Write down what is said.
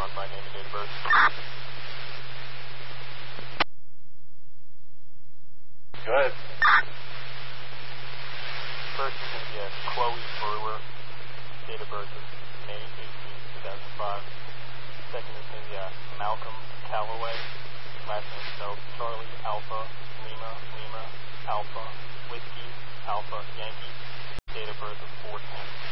respond by name and date of birth. Go ahead. First is going to be Chloe Brewer. Date of birth is May 18, 2005. Second is going to be Malcolm Calloway. Last name spelled Charlie Alpha Lima Lima Alpha Whiskey Alpha Yankee. Date of birth of 4/10/2005.